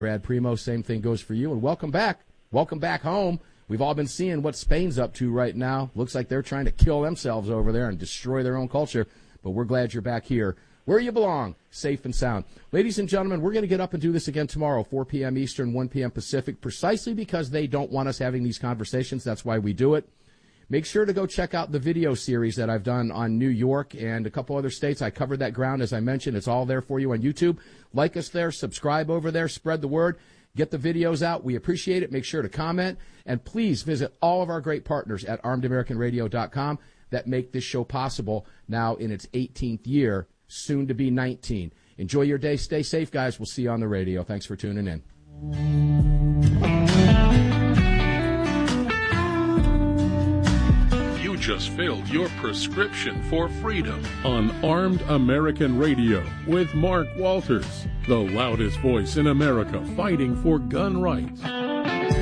Brad Primo, same thing goes for you. And welcome back. Welcome back home. We've all been seeing what Spain's up to right now. Looks like they're trying to kill themselves over there and destroy their own culture. But we're glad you're back here where you belong, safe and sound. Ladies and gentlemen, we're going to get up and do this again tomorrow, 4 p.m. Eastern, 1 p.m. Pacific, precisely because they don't want us having these conversations. That's why we do it. Make sure to go check out the video series that I've done on New York and a couple other states. I covered that ground, as I mentioned. It's all there for you on YouTube. Like us there, subscribe over there, spread the word. Get the videos out. We appreciate it. Make sure to comment. And please visit all of our great partners at armedamericanradio.com that make this show possible now in its 18th year, soon to be 19. Enjoy your day. Stay safe, guys. We'll see you on the radio. Thanks for tuning in. You just filled your prescription for freedom on Armed American Radio with Mark Walters, the loudest voice in America fighting for gun rights.